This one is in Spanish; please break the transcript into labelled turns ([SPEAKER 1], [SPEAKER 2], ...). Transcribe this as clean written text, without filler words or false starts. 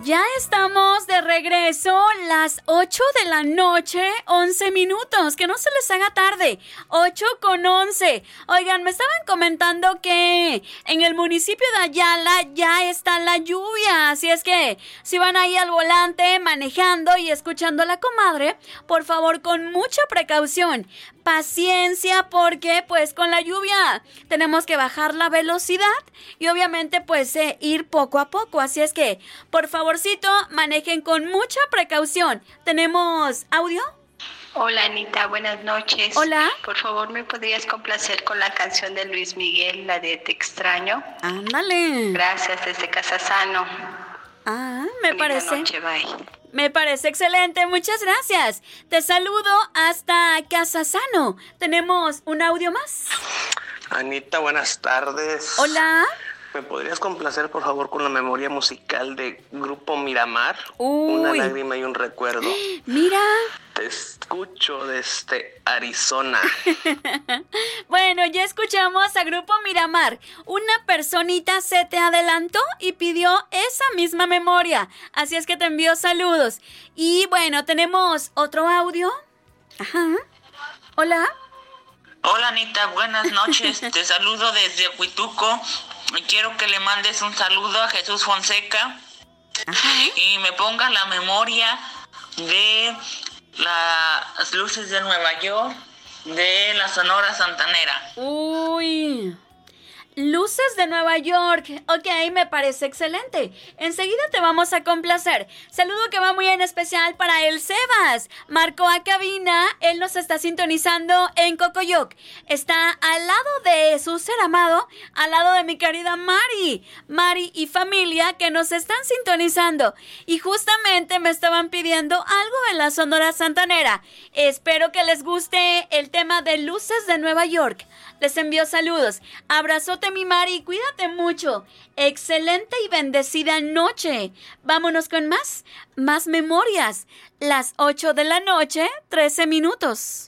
[SPEAKER 1] Ya estamos de regreso, las 8 de la noche, 11 minutos, que no se les haga tarde, 8:11. Oigan, me estaban comentando que en el municipio de Ayala ya está la lluvia, así es que si van ahí al volante manejando y escuchando a la comadre, por favor con mucha precaución. Paciencia porque pues con la lluvia tenemos que bajar la velocidad y obviamente pues ir poco a poco, así es que por favorcito manejen con mucha precaución. ¿Tenemos audio?
[SPEAKER 2] Hola Anita, buenas noches.
[SPEAKER 1] Hola.
[SPEAKER 2] Por favor, ¿me podrías complacer con la canción de Luis Miguel, la de Te extraño?
[SPEAKER 1] Ándale.
[SPEAKER 2] Gracias, desde Casasano.
[SPEAKER 1] Me parece.
[SPEAKER 2] Noche, bye.
[SPEAKER 1] Me parece excelente, muchas gracias. Te saludo hasta Casasano. ¿Tenemos un audio más?
[SPEAKER 3] Anita, buenas tardes.
[SPEAKER 1] Hola.
[SPEAKER 3] ¿Me podrías complacer, por favor, con la memoria musical de Grupo Miramar?
[SPEAKER 1] Uy.
[SPEAKER 3] Una lágrima y un recuerdo.
[SPEAKER 1] Mira.
[SPEAKER 3] Te escucho desde Arizona.
[SPEAKER 1] Bueno, ya escuchamos a Grupo Miramar. Una personita se te adelantó y pidió esa misma memoria. Así es que te envío saludos. Y bueno, tenemos otro audio. Ajá. Hola.
[SPEAKER 4] Hola Anita, buenas noches. Te saludo desde Huituco. Y quiero que le mandes un saludo a Jesús Fonseca.
[SPEAKER 1] Ajá.
[SPEAKER 4] Y me ponga la memoria de las luces de Nueva York, de la Sonora Santanera.
[SPEAKER 1] Uy. Luces de Nueva York. Ok, me parece excelente. Enseguida te vamos a complacer. Saludo que va muy en especial para el Sebas. Marcó a cabina. Él nos está sintonizando en Cocoyoc. Está al lado de su ser amado, al lado de mi querida Mari. Mari y familia que nos están sintonizando. Y justamente me estaban pidiendo algo de la Sonora Santanera. Espero que les guste el tema de Luces de Nueva York. Les envío saludos. Abrazote, mi Mari, cuídate mucho. Excelente y bendecida noche. Vámonos con más memorias. Las 8 de la noche, 13 minutos.